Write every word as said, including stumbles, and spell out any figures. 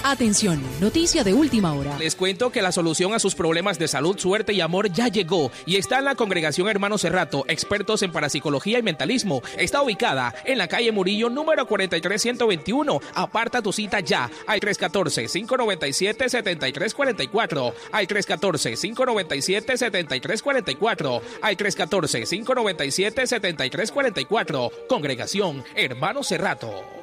Atención, noticia de última hora. Les cuento que la solución a sus problemas de salud, suerte y amor ya llegó y está en la Congregación Hermano Cerrato, expertos en parapsicología y mentalismo. Está ubicada en la calle Murillo, número cuarenta y tres ciento veintiuno. Aparta tu cita ya al tres uno cuatro, cinco nueve siete, siete tres cuatro cuatro, al tres uno cuatro, cinco nueve siete, siete tres cuatro cuatro, al tres uno cuatro, cinco nueve siete, siete tres cuatro cuatro. Congregación Hermano Cerrato.